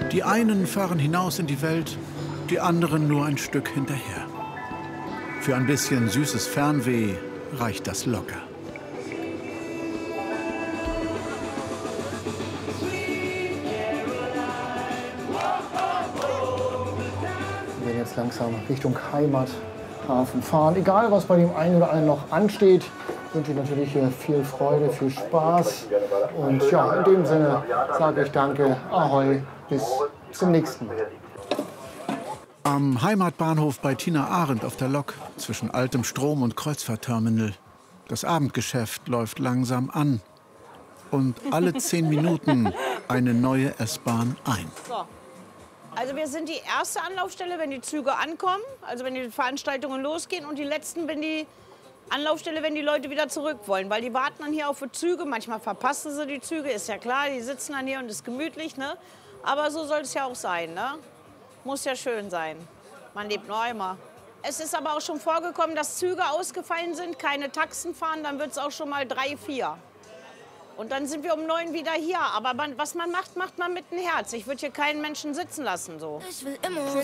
Die einen fahren hinaus in die Welt, die anderen nur ein Stück hinterher. Für ein bisschen süßes Fernweh reicht das locker. Wir werden jetzt langsam Richtung Heimathafen fahren. Egal, was bei dem einen oder anderen noch ansteht, wünsche ich natürlich viel Freude, viel Spaß. Und ja, in dem Sinne sage ich danke, ahoi, bis zum nächsten Mal. Am Heimatbahnhof bei Tina Arendt auf der Lok zwischen altem Strom- und Kreuzfahrtterminal. Das Abendgeschäft läuft langsam an. Und alle 10 Minuten eine neue S-Bahn ein. So. Also wir sind die erste Anlaufstelle, wenn die Züge ankommen, also wenn die Veranstaltungen losgehen, und die letzten, wenn die Anlaufstelle, wenn die Leute wieder zurück wollen. Weil die warten dann hier auf die Züge, manchmal verpassen sie die Züge, ist ja klar, die sitzen dann hier und ist gemütlich, ne? Aber so soll es ja auch sein, ne? Muss ja schön sein. Man lebt nur einmal. Es ist aber auch schon vorgekommen, dass Züge ausgefallen sind, keine Taxen fahren, dann wird es auch schon mal 3, 4. Und dann sind wir um 9 wieder hier. Aber was man macht, macht man mit dem Herz. Ich würde hier keinen Menschen sitzen lassen, so. Ich will immer